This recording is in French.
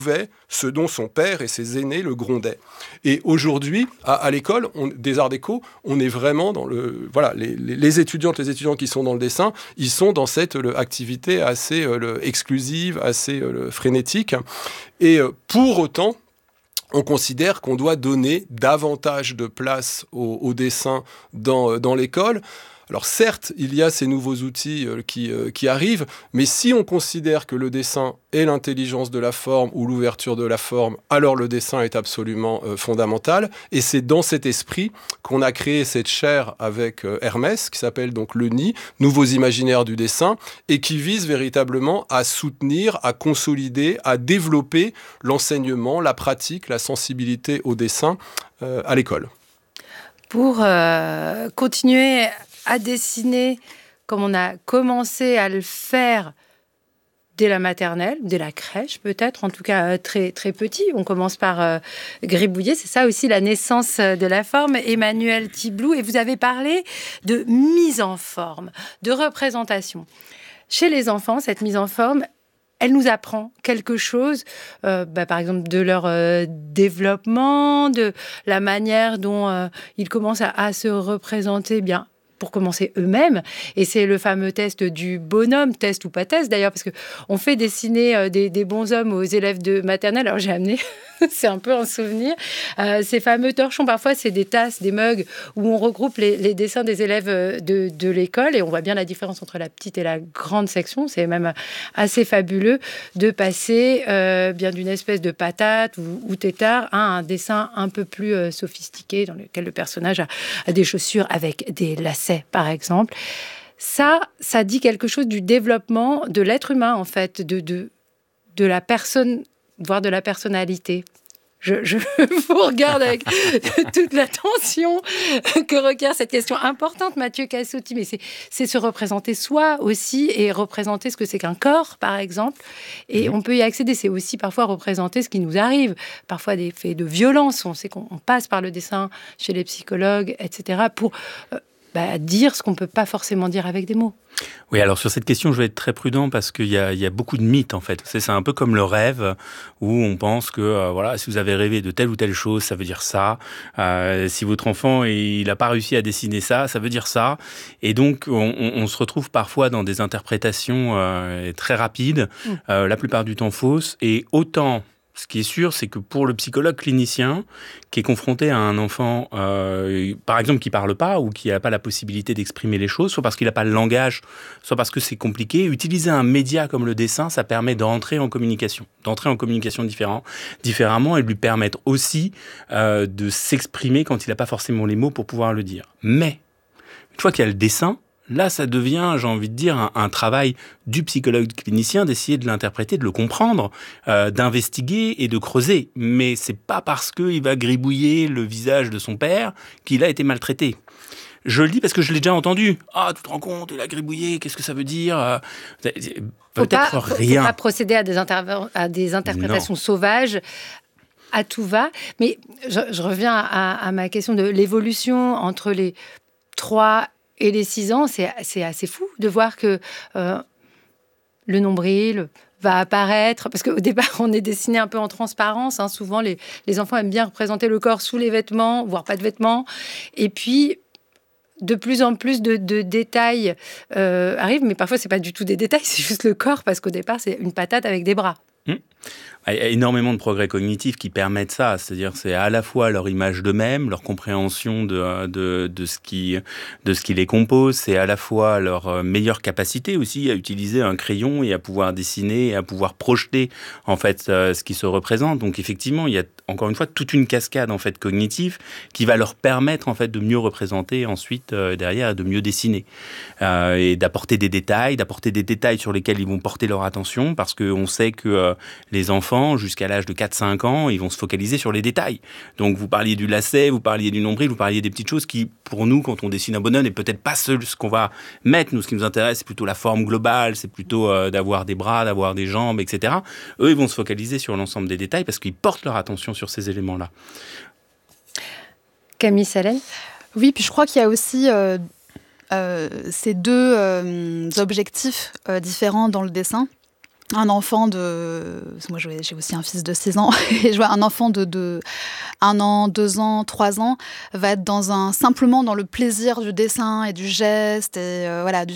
ce dont son père et ses aînés le grondaient. Et aujourd'hui, à l'école des arts déco, on est vraiment dans les étudiants qui sont dans le dessin, ils sont dans cette activité assez exclusive, assez frénétique. Et pour autant, on considère qu'on doit donner davantage de place au dessin dans l'école. Alors certes, il y a ces nouveaux outils qui arrivent, mais si on considère que le dessin est l'intelligence de la forme ou l'ouverture de la forme, alors le dessin est absolument fondamental. Et c'est dans cet esprit qu'on a créé cette chaire avec Hermès, qui s'appelle donc le NI, Nouveaux imaginaires du dessin, et qui vise véritablement à soutenir, à consolider, à développer l'enseignement, la pratique, la sensibilité au dessin à l'école. Pour continuer à dessiner comme on a commencé à le faire dès la maternelle, dès la crèche peut-être, en tout cas très, très petit. On commence par gribouiller, c'est ça aussi la naissance de la forme. Emmanuel Tiblou, et vous avez parlé de mise en forme, de représentation. Chez les enfants, cette mise en forme, elle nous apprend quelque chose, par exemple de leur développement, de la manière dont ils commencent à se représenter bien, pour commencer eux-mêmes. Et c'est le fameux test du bonhomme, test ou pas test d'ailleurs, parce qu'on fait dessiner des bonshommes aux élèves de maternelle. Alors j'ai amené, c'est un peu un souvenir, ces fameux torchons. Parfois c'est des tasses, des mugs, où on regroupe les dessins des élèves de l'école, et on voit bien la différence entre la petite et la grande section. C'est même assez fabuleux de passer bien d'une espèce de patate ou tétard à un dessin un peu plus sophistiqué, dans lequel le personnage a des chaussures avec des lacets, par exemple. Ça dit quelque chose du développement de l'être humain, en fait, de la personne, voire de la personnalité. Je vous regarde avec toute l'attention que requiert cette question importante, Mathieu Cassotti. Mais c'est se représenter soi aussi, et représenter ce que c'est qu'un corps, par exemple. Et on peut y accéder. C'est aussi parfois représenter ce qui nous arrive. Parfois des faits de violence. On sait qu'on passe par le dessin chez les psychologues, etc., pour dire ce qu'on ne peut pas forcément dire avec des mots. Oui, alors sur cette question, je vais être très prudent parce qu'il y a beaucoup de mythes, en fait. C'est un peu comme le rêve, où on pense que si vous avez rêvé de telle ou telle chose, ça veut dire ça. Si votre enfant il n'a pas réussi à dessiner ça, ça veut dire ça. Et donc, on se retrouve parfois dans des interprétations très rapides, la plupart du temps fausses. Et autant, ce qui est sûr, c'est que pour le psychologue clinicien qui est confronté à un enfant, par exemple, qui ne parle pas ou qui n'a pas la possibilité d'exprimer les choses, soit parce qu'il n'a pas le langage, soit parce que c'est compliqué, utiliser un média comme le dessin, ça permet d'entrer en communication différemment, et de lui permettre aussi de s'exprimer quand il n'a pas forcément les mots pour pouvoir le dire. Mais, une fois qu'il y a le dessin, là, ça devient, j'ai envie de dire, un travail du psychologue clinicien d'essayer de l'interpréter, de le comprendre, d'investiguer et de creuser. Mais c'est pas parce qu'il va gribouiller le visage de son père qu'il a été maltraité. Je le dis parce que je l'ai déjà entendu. Ah, tu te rends compte, il a gribouillé, qu'est-ce que ça veut dire ? Peut-être rien. Faut pas procéder à des interprétations sauvages à tout va. Mais je reviens à ma question de l'évolution entre les 3 et les 6 ans. C'est assez fou de voir que le nombril va apparaître, parce qu'au départ, on est dessiné un peu en transparence. Souvent, les enfants aiment bien représenter le corps sous les vêtements, voire pas de vêtements. Et puis, de plus en plus de détails arrivent, mais parfois, c'est pas du tout des détails, c'est juste le corps, parce qu'au départ, c'est une patate avec des bras. Il y a énormément de progrès cognitifs qui permettent ça, c'est-à-dire c'est à la fois leur image d'eux-mêmes, leur compréhension de ce qui les compose, c'est à la fois leur meilleure capacité aussi à utiliser un crayon et à pouvoir dessiner et à pouvoir projeter en fait ce qui se représente. Donc effectivement, il y a encore une fois toute une cascade en fait cognitive qui va leur permettre en fait de mieux représenter ensuite derrière et de mieux dessiner et d'apporter des détails sur lesquels ils vont porter leur attention, parce qu'on sait que les enfants, jusqu'à l'âge de 4-5 ans, ils vont se focaliser sur les détails. Donc, vous parliez du lacet, vous parliez du nombril, vous parliez des petites choses qui, pour nous, quand on dessine un bonhomme, n'est peut-être pas ce qu'on va mettre. Nous, ce qui nous intéresse, c'est plutôt la forme globale, c'est plutôt d'avoir des bras, d'avoir des jambes, etc. Eux, ils vont se focaliser sur l'ensemble des détails parce qu'ils portent leur attention sur ces éléments-là. Camille Salène ? Oui, puis je crois qu'il y a aussi ces deux objectifs différents dans le dessin. un enfant moi j'ai aussi un fils de 6 ans, et je vois un enfant de 1 an, 2 ans, 3 ans, va être simplement dans le plaisir du dessin et du geste, et voilà, du